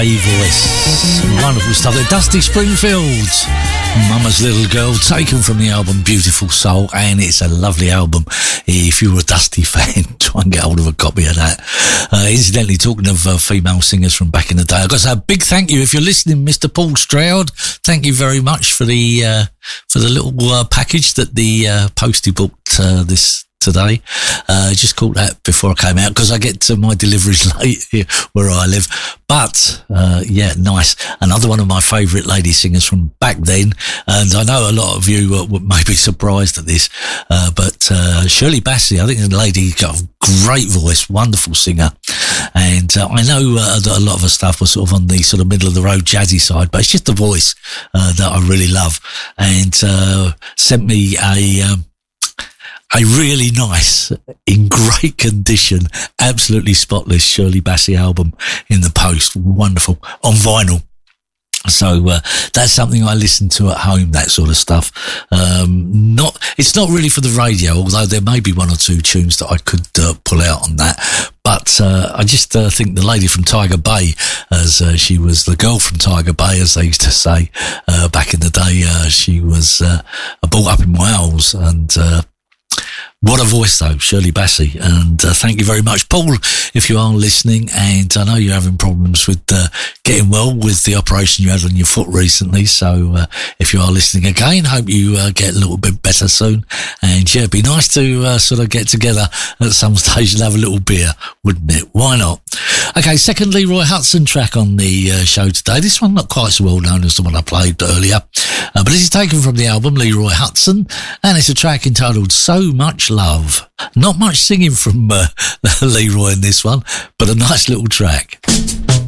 A voice. Wonderful stuff there. Dusty Springfield, Mama's Little Girl, taken from the album Beautiful Soul, and it's a lovely album. If you're a Dusty fan, try and get hold of a copy of that. Incidentally, talking of female singers from back in the day, I've got to say a big thank you if you're listening, Mr. Paul Stroud. Thank you very much for the little package that the postie booked this today. Just caught that before I came out because I get to my deliveries late here where I live. But yeah, nice. Another one of my favourite lady singers from back then, and I know a lot of you may be surprised at this, but Shirley Bassey, I think the lady got a great voice, wonderful singer, and I know that a lot of her stuff was sort of on the sort of middle of the road jazzy side, but it's just the voice that I really love, and sent me a really nice, in great condition, absolutely spotless Shirley Bassey album in the post. Wonderful. On vinyl. So that's something I listen to at home, that sort of stuff. It's not really for the radio, although there may be one or two tunes that I could pull out on that. But I just think the lady from Tiger Bay, as she was the girl from Tiger Bay, as they used to say back in the day, she was brought up in Wales, and what a voice though, Shirley Bassey. And thank you very much, Paul, if you are listening. And I know you're having problems with getting well with the operation you had on your foot recently. So if you are listening again, hope you get a little bit better soon. And yeah, it'd be nice to sort of get together at some stage and have a little beer, wouldn't it? Why not? Okay, second Leroy Hutson track on the show today. This one not quite so well known as the one I played earlier, but this is taken from the album Leroy Hutson, and it's a track entitled So Much Love. Not much singing from Leroy in this one, but a nice little track.